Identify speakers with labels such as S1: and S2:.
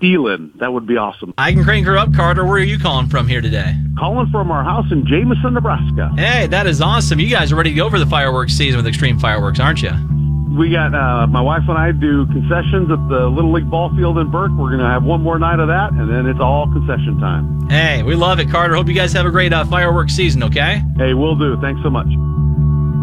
S1: feeling. That would be awesome.
S2: I can crank her up, Carter. Where are you calling from here today?
S1: Calling from our house in Jameson, Nebraska.
S2: Hey, that is awesome. You guys are ready to go for the fireworks season with Extreme Fireworks, aren't you?
S1: We got, my wife and I do concessions at the Little League ball field in Burke. We're going to have one more night of that, and then it's all concession time.
S2: Hey, we love it, Carter. Hope you guys have a great fireworks season, okay?
S1: Hey, will do. Thanks so much.